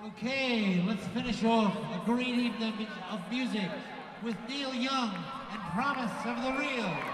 Okay, let's finish off a great evening of music with Neil Young and Promise of the Real.